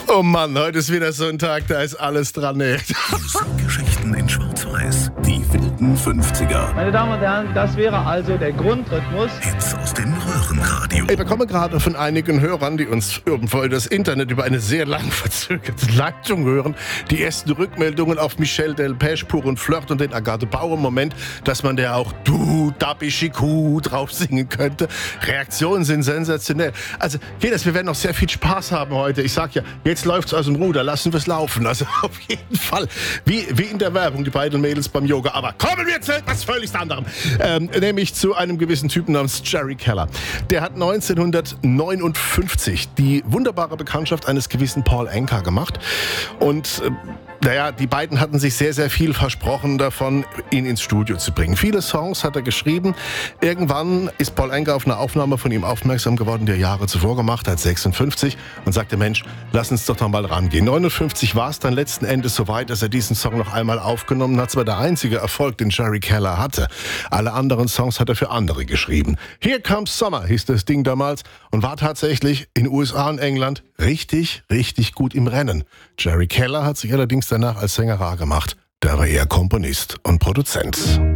Oh Mann, heute ist wieder so ein Tag, da ist alles dran. Ey. Geschichten in Schwarz-Weiß. Die wilden 50er. Meine Damen und Herren, das wäre also der Grundrhythmus. Hits aus dem Röhrenradio. Ich bekomme gerade von einigen Hörern, die uns irgendwo über das Internet über eine sehr lang verzögerte Leitung hören, die ersten Rückmeldungen auf Michel Delpech, Pur und Flirt und den Agathe Bauer-Moment, dass man der auch Du, Dabichiku drauf singen könnte. Reaktionen sind sensationell. Also, wir werden noch sehr viel Spaß haben heute. Ich sag ja, jetzt läuft's aus dem Ruder, lassen wir's laufen. Also auf jeden Fall, wie in der Werbung, die beiden Mädels beim Yoga. Aber kommen wir zu etwas völlig anderem. Nämlich zu einem gewissen Typen namens Jerry Keller. Der hat 1959 die wunderbare Bekanntschaft eines gewissen Paul Anka gemacht. Und die beiden hatten sich sehr, sehr viel versprochen davon, ihn ins Studio zu bringen. Viele Songs hat er geschrieben. Irgendwann ist Paul Anka auf eine Aufnahme von ihm aufmerksam geworden, die er Jahre zuvor gemacht hat, 56, und sagte, Mensch, lass uns doch noch mal rangehen. 59 war es dann letzten Endes soweit, dass er diesen Song noch einmal aufgenommen hat. Es war der einzige Erfolg, den Jerry Keller hatte. Alle anderen Songs hat er für andere geschrieben. Here Comes Summer hieß das Ding damals und war tatsächlich in USA und England richtig, richtig gut im Rennen. Jerry Keller hat sich allerdings danach als Sänger rar gemacht. Der war eher Komponist und Produzent.